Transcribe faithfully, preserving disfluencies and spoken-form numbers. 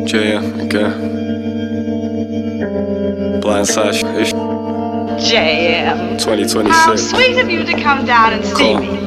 J M, okay. Blindside, J M. twenty twenty-six. How sweet of you to come down and see Cool. me.